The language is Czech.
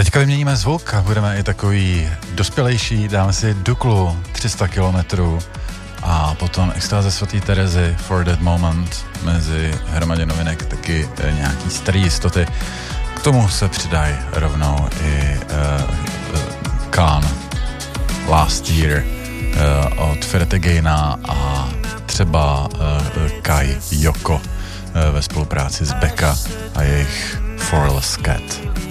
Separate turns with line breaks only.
Teďka vyměníme zvuk a budeme i takový dospělejší, dáme si Duklu 300 kilometrů a potom Extáze svatý Terezy For That Moment mezi hromadě novinek taky nějaký starý jistoty. K tomu se přidají rovnou i Khan Last Year od Ferete Gaina a třeba Kai Yoko ve spolupráci s Becca a jejich Forless Cat.